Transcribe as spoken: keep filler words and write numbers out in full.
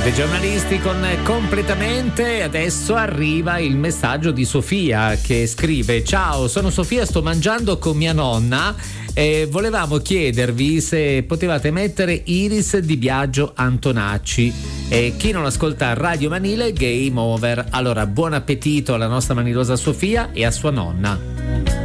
Dei giornalisti con Completamente. Adesso arriva il messaggio di Sofia che scrive: ciao, sono Sofia, sto mangiando con mia nonna e volevamo chiedervi se potevate mettere Iris di Biagio Antonacci, e chi non ascolta Radio Manile, game over. Allora, buon appetito alla nostra manilosa Sofia e a sua nonna.